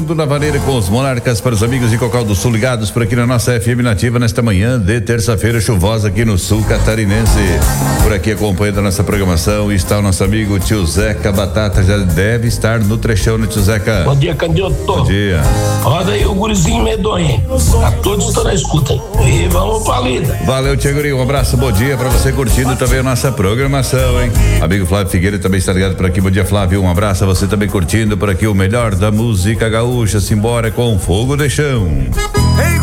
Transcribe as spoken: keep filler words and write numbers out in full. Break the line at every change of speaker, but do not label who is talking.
Chegando na vaneira com os Monarcas para os amigos de Cocal do Sul ligados por aqui na nossa F M Nativa nesta manhã de terça-feira chuvosa aqui no sul catarinense. Por aqui acompanhando a nossa programação está o nosso amigo tio Zeca Batata, já deve estar no trechão, né, tio Zeca?
Bom dia, Candido.
Bom dia.
Roda aí o gurizinho medonho, hein? A todos estão na escuta, hein? E vamos pra lida.
Valeu, tia Guri, um abraço, bom dia pra você curtindo também a nossa programação, hein? Amigo Flávio Figueiredo também está ligado por aqui, bom dia, Flávio, um abraço a você também curtindo por aqui o melhor da música gaúcha, simbora com Fogo de Chão.